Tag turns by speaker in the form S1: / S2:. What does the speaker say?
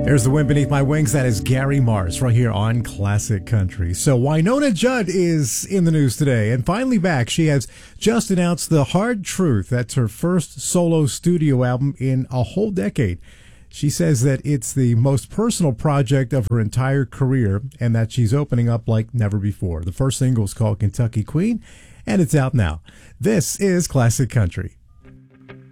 S1: There's the wind beneath my wings. That is Gary Mars right here on Classic Country. So Wynonna Judd is in the news today and finally back. She has just announced The Hard Truth. That's her first solo studio album in a whole decade. She says that it's the most personal project of her entire career and that she's opening up like never before. The first single is called Kentucky Queen and it's out now. This is Classic Country.